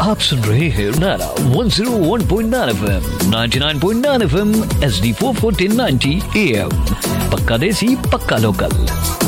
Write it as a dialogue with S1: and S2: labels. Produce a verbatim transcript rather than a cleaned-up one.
S1: आप सुन रहे हैं नारा one zero one point nine FM, ninety nine point nine FM, H D four fourteen ninety am. पक्का देसी, पक्का लोकल।